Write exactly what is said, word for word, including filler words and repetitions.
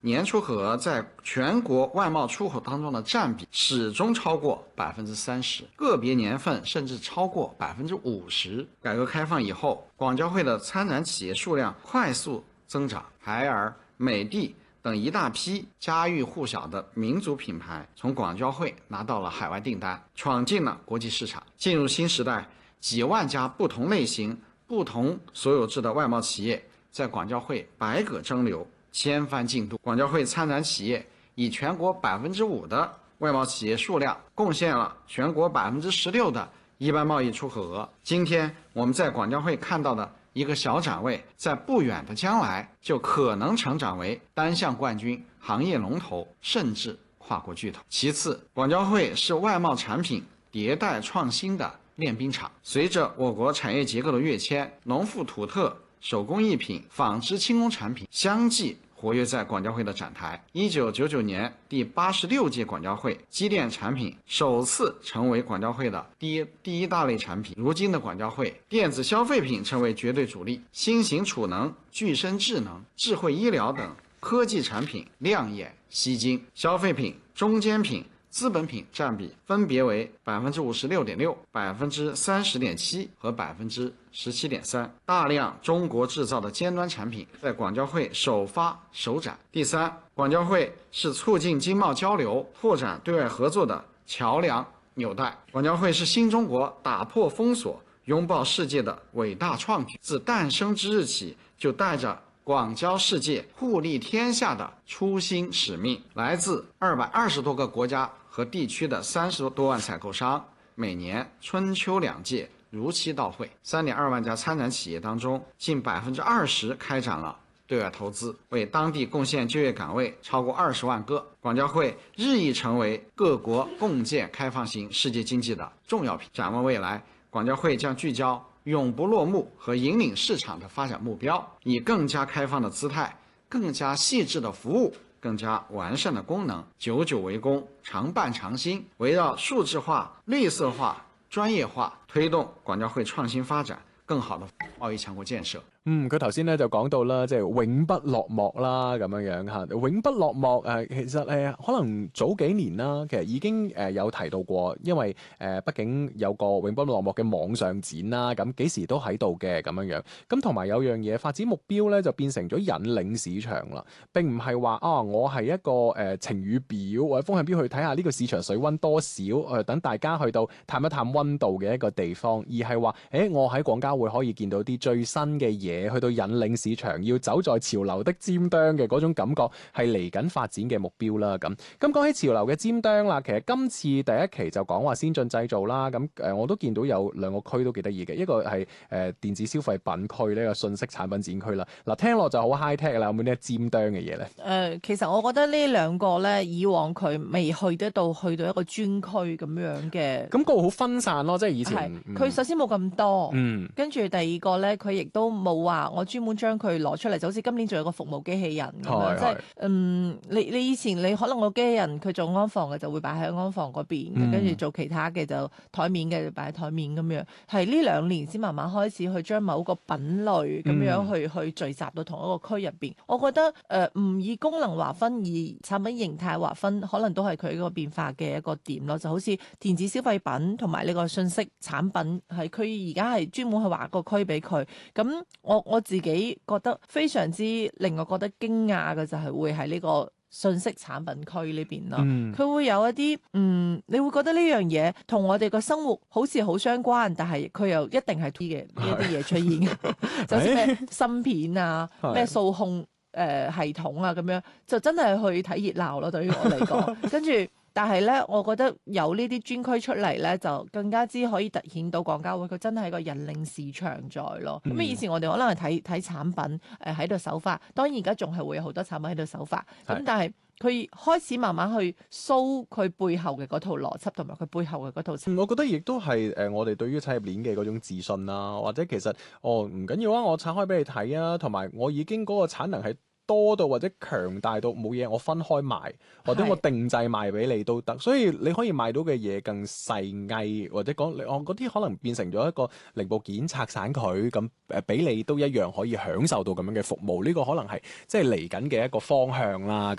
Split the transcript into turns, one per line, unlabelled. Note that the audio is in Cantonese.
年出口额在全国外贸出口当中的占比始终超过百分之三十，个别年份甚至超过百分之五十。改革开放以后，广交会的参展企业数量快速增长，海尔、美的等一大批家喻户晓的民族品牌从广交会拿到了海外订单，闯进了国际市场。进入新时代，几万家不同类型、不同所有制的外贸企业在广交会百舸争流，千帆竞渡。广交会参展企业以全国百分之五的外贸企业数量，贡献了全国百分之十六的一般贸易出口额。今天我们在广交会看到的一个小展位，在不远的将来就可能成长为单项冠军、行业龙头，甚至跨国巨头。其次，广交会是外贸产品迭代创新的练兵场。随着我国产业结构的跃迁，农副土特、手工艺品、纺织轻工产品相继活跃在广交会的展台。一九九九年第八十六届广交会，机电产品首次成为广交会的第一第一大类产品。如今的广交会，电子消费品成为绝对主力，新型储能、具身智能、智慧医疗等科技产品亮眼吸睛。消费品、中间品、资本品占比分别为百分之五十六点六、百分之三十点七和百分之十七点三。大量中国制造的尖端产品在广交会首发首展。第三，广交会是促进经贸交流、拓展对外合作的桥梁纽带。广交会是新中国打破封锁、拥抱世界的伟大创举。自诞生之日起，就带着广交世界、互利天下的初心使命，来自二百二十多个国家和地区的三十多万采购商，每年春秋两届如期到会。三点二万家参展企业当中，近百分之二十开展了对外投资，为当地贡献就业岗位超过二十万个。广交会日益成为各国共建开放型世界经济的重要品。展望未来，广交会将聚焦永不落幕和引领市场的发展目标，以更加开放的姿态、更加细致的服务、更加完善的功能，久久为功，常伴常新，围绕数字化、绿色化、专业化，推動廣交會創新發展，更好的貿易強國建設。
嗯，佢頭先咧就講到啦，即係永不落幕啦，咁樣樣嚇。永不落幕誒、呃，其實誒、呃、可能早幾年啦，其實已經誒、呃、有提到過，因為誒、呃、畢竟有個永不落幕嘅網上展啦，咁幾時都喺度嘅咁樣樣。咁同埋有樣嘢發展目標咧，就變成咗引領市場啦。並唔係話啊，我係一個誒、呃、晴雨表或者風向標去睇下呢個市場水溫多少，誒、呃、等大家去到探一探溫度嘅一個地方，而係話誒我喺廣交會可以見到啲最新嘅嘢。去到引領市場，要走在潮流的尖端嘅嗰種感覺，係嚟緊發展嘅目標啦。咁咁講起潮流嘅尖端啦，其實今次第一期就講話先進製造啦。咁誒，我都見到有兩個區都幾得意嘅，一個係誒電子消費品區呢個信息產品展區啦。嗱，聽落就好 high tech 啦，有冇啲尖端嘅嘢咧？誒、
呃，其實我覺得呢兩個咧，以往佢未去得到去到一個專區咁樣嘅，
咁個好分散咯，即係以前
佢、嗯、首先冇咁多，
嗯，
跟住第二個咧，佢亦都冇話我專門將佢攞出嚟，就好似今年仲有個服務機器人咁樣，即係嗯，你你以前你可能個機器人佢做安防嘅就會擺喺安防嗰邊，跟、嗯、住做其他嘅就台面嘅就擺喺台面咁樣，係呢兩年先慢慢開始去將某個品類咁樣去、嗯、去聚集到同一個區入邊。我覺得誒唔、呃、以功能劃分，以產品形態劃分，可能都係佢個變化嘅一個點咯。就好似電子消費品同埋呢個信息產品，係佢而家係專門去劃個區俾佢。咁我我自己覺得非常之令我覺得驚訝嘅就係會喺呢個信息產品區呢邊咯。佢、嗯、會有一啲嗯，你會覺得呢樣嘢同我哋個生活好似好相關，但係佢又一定係 T 嘅呢一啲嘢出現嘅，就好似咩芯片啊、咩數控誒、呃、系統啊咁樣，就真係去睇熱鬧咯。對於我嚟講，跟住。但係咧，我覺得有呢啲專區出嚟咧，就更加之可以凸顯到廣交會佢真係一個引領市場在咯。咁、嗯、以前我哋可能係睇睇產品誒喺度首發，當然而家仲係會有好多產品喺度首發。咁但係佢開始慢慢去 show 佢背後嘅嗰套邏輯同埋佢背後嘅嗰套、
嗯。我覺得亦都係誒我哋對於產業鏈嘅嗰種自信啦，或者其實哦唔緊要啊，我拆開俾你睇啊，同埋我已經嗰個產能係多到或者強大到冇嘢，我分開賣，或者我定製賣俾你都得。所以你可以賣到嘅嘢更細翳，或者講我嗰啲可能變成咗一個零部件拆散佢咁誒，俾你都一樣可以享受到咁樣嘅服務。呢、這個可能係即係嚟緊嘅一個方向啦。